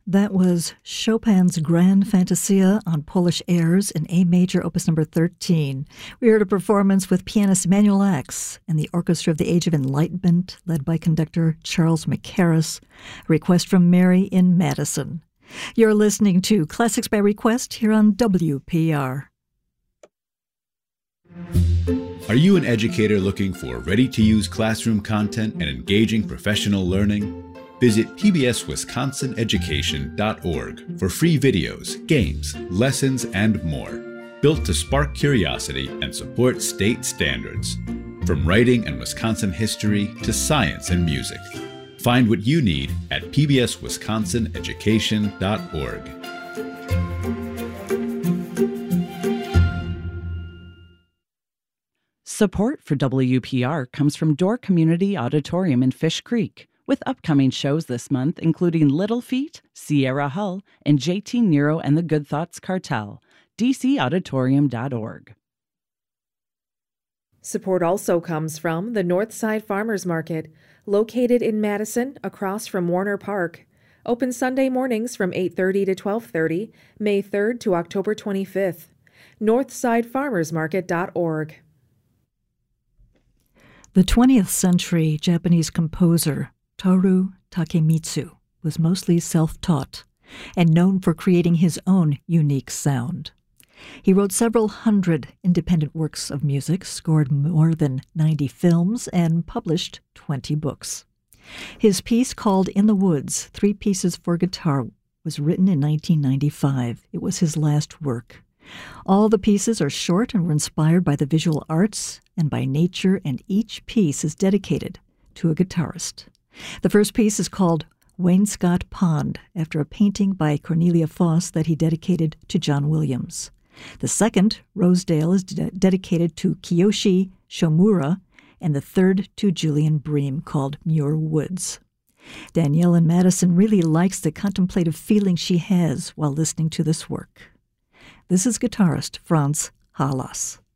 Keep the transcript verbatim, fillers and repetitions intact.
That was Chopin's Grand Fantasia on Polish airs in A major, opus number thirteen. We heard a performance with pianist Emanuel Ax and the Orchestra of the Age of Enlightenment, led by conductor Charles Mackerras. A request from Mary in Madison. You're listening to Classics by Request here on W P R. Are you an educator looking for ready-to-use classroom content and engaging professional learning? Visit P B S Wisconsin Education dot org for free videos, games, lessons, and more, built to spark curiosity and support state standards. From writing and Wisconsin history to science and music. Find what you need at P B S Wisconsin Education dot org. Support for W P R comes from Door Community Auditorium in Fish Creek, with upcoming shows this month including Little Feat, Sierra Hull, and J T Nero and the Good Thoughts Cartel. D C auditorium dot org. Support also comes from the Northside Farmers Market, located in Madison across from Warner Park. Open Sunday mornings from eight thirty to twelve thirty, May third to October twenty-fifth. northside farmers market dot org. The twentieth century Japanese composer Toru Takemitsu was mostly self-taught and known for creating his own unique sound. He wrote several hundred independent works of music, scored more than ninety films, and published twenty books. His piece called In the Woods, Three Pieces for Guitar, was written in nineteen ninety-five. It was his last work. All the pieces are short and were inspired by the visual arts and by nature, and each piece is dedicated to a guitarist. The first piece is called Wainscot Pond, after a painting by Cornelia Foss that he dedicated to John Williams. The second, Rosedale, is de- dedicated to Kiyoshi Shomura, and the third to Julian Bream, called Muir Woods. Danielle in Madison really likes the contemplative feeling she has while listening to this work. This is guitarist Franz Halas.